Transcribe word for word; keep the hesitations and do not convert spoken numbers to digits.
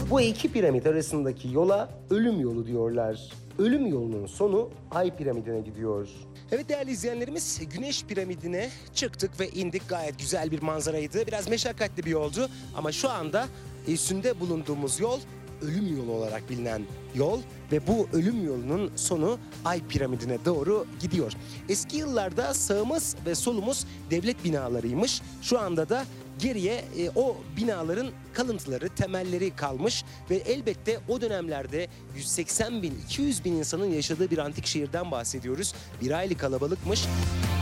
Bu iki piramit arasındaki yola ölüm yolu diyorlar. Ölüm yolunun sonu Ay piramidine gidiyor. Evet değerli izleyenlerimiz, Güneş piramidine çıktık ve indik. Gayet güzel bir manzaraydı. Biraz meşakkatli bir yoldu ama şu anda üstünde bulunduğumuz yol ölüm yolu olarak bilinen yol ve bu ölüm yolunun sonu Ay piramidine doğru gidiyor. Eski yıllarda sağımız ve solumuz devlet binalarıymış. Şu anda da geriye e, o binaların kalıntıları, temelleri kalmış ve elbette o dönemlerde yüz seksen bin, iki yüz bin insanın yaşadığı bir antik şehirden bahsediyoruz. Bir hayli kalabalıkmış.